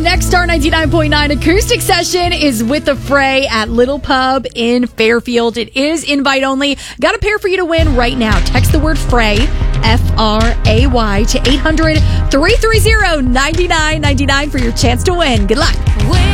next Star 99.9 acoustic session is with the Fray at Little Pub in Fairfield. It is invite only. Got a pair for you to win right now. Text the word Fray, F-R-A-Y, to 800-330-9999 for your chance to win. Good luck.